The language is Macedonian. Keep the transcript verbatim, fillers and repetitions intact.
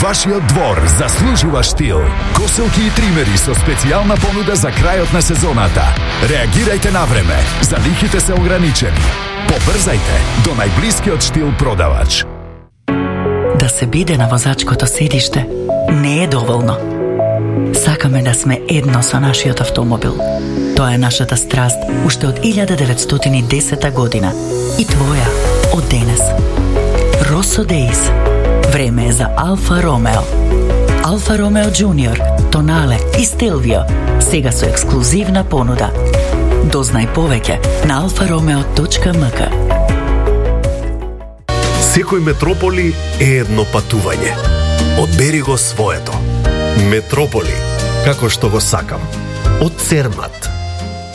Вашиот двор заслужува штил. Коселки и тримери со специјална понуда за крајот на сезоната. Реагирајте на време. Залихите се ограничени. Побрзајте до најблискиот штил продавач. Да се биде на возачкото седиште не е доволно. Сакаме да сме едно со нашиот автомобил. Тоа е нашата страст уште од илјада деветстотини и десета година и твоја од денес. Росо Дейс. Време е за Алфа Ромео. Алфа Ромео Junior, Тонале и Стелвио сега со ексклузивна понуда. Дознај повеќе на алфа ромео точка ем ка. Секој метрополи е едно патување. Одбери го своето. Метрополи, како што го сакам. Од Цермат.